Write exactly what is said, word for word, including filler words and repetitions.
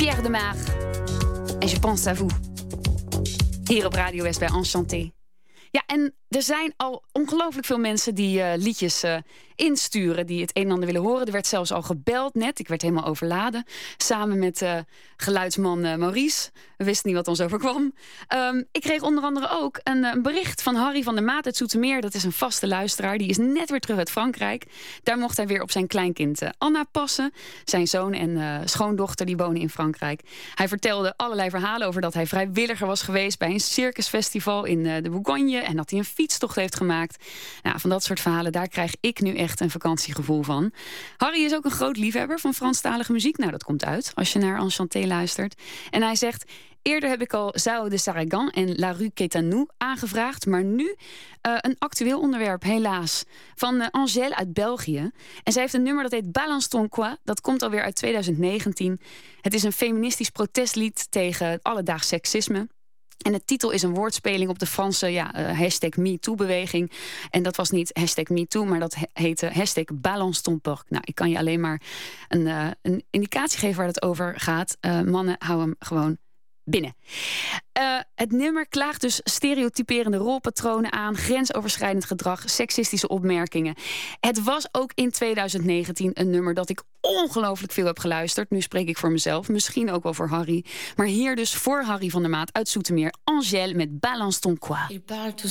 Pierre de Maar. En je pense à vous. Hier op Radio West bij Enchanté. Ja, en er zijn al ongelooflijk veel mensen die uh, liedjes uh, insturen, die het een en ander willen horen. Er werd zelfs al gebeld net. Ik werd helemaal overladen. Samen met uh, geluidsman uh, Maurice. We wisten niet wat ons overkwam. Um, ik kreeg onder andere ook een, een bericht van Harry van der Maat uit Zoetermeer. Dat is een vaste luisteraar. Die is net weer terug uit Frankrijk. Daar mocht hij weer op zijn kleinkind uh, Anna passen. Zijn zoon en uh, schoondochter die wonen in Frankrijk. Hij vertelde allerlei verhalen over dat hij vrijwilliger was geweest bij een circusfestival in uh, de Bourgogne. En dat hij een fietstocht heeft gemaakt. Nou, van dat soort verhalen, daar krijg ik nu echt een vakantiegevoel van. Harry is ook een groot liefhebber van Franstalige muziek. Nou, dat komt uit als je naar Enchanté luistert. En hij zegt: eerder heb ik al Zao de Sarragan en La Rue Quétanou aangevraagd. Maar nu uh, een actueel onderwerp, helaas. Van uh, Angèle uit België. En zij heeft een nummer dat heet Balance ton quoi. Dat komt alweer uit twintig negentien. Het is een feministisch protestlied tegen het alledaags seksisme. En de titel is een woordspeling op de Franse ja, uh, hashtag MeToo-beweging. En dat was niet hashtag MeToo, maar dat he- heette hashtag Balance ton porc. Nou, ik kan je alleen maar een, uh, een indicatie geven waar het over gaat. Uh, mannen, hou hem gewoon binnen. Uh, het nummer klaagt dus stereotyperende rolpatronen aan, grensoverschrijdend gedrag, seksistische opmerkingen. Het was ook in twintig negentien een nummer dat ik ongelooflijk veel heb geluisterd. Nu spreek ik voor mezelf, misschien ook wel voor Harry. Maar hier dus voor Harry van der Maat uit Zoetermeer, Angèle met Balance ton quoi. Il parle tout